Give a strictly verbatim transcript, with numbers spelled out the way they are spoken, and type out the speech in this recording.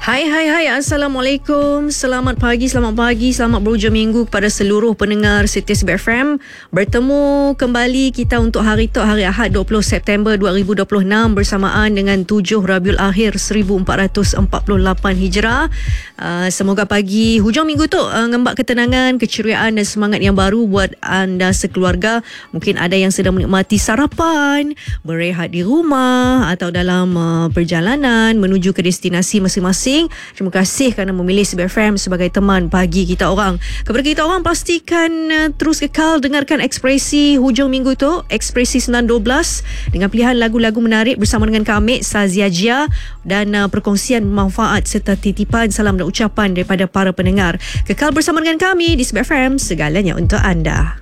Hai hai hai, Assalamualaikum. Selamat pagi, selamat pagi, selamat berhujung minggu kepada seluruh pendengar Setia Sibar F M. Bertemu kembali kita untuk hari tu, hari Ahad dua puluh September dua ribu dua puluh enam bersamaan dengan tujuh Rabiul Akhir seribu empat ratus empat puluh lapan Hijrah. Uh, semoga pagi hujung minggu tu uh, ngembak ketenangan, keceriaan dan semangat yang baru buat anda sekeluarga. Mungkin ada yang sedang menikmati sarapan, berehat di rumah atau dalam uh, perjalanan menuju ke destinasi masing-masing. Terima kasih kerana memilih Sibar F M sebagai teman pagi kita orang. Kepada kita orang, pastikan uh, terus kekal dengarkan Ekspresi hujung minggu tu, Ekspresi sembilan dua belas, dengan pilihan lagu-lagu menarik bersama dengan kami Sazia Jia, dan uh, perkongsian manfaat serta titipan salam dan ucapan daripada para pendengar. Kekal bersama dengan kami di Sibar F M, segalanya untuk anda.